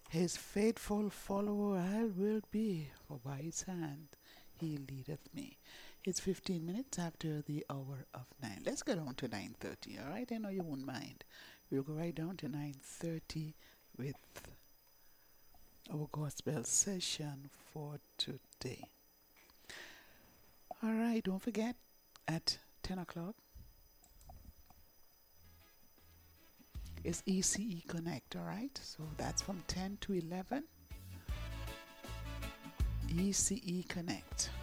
His faithful follower I will be, for by his hand he leadeth me. It's 15 minutes after the hour of 9. Let's go down to 9:30, all right? I know you won't mind. We'll go right down to 9:30 with our gospel session for today. All right, don't forget at 10 o'clock is ECE Connect, all right? So that's from 10 to 11. ECE Connect.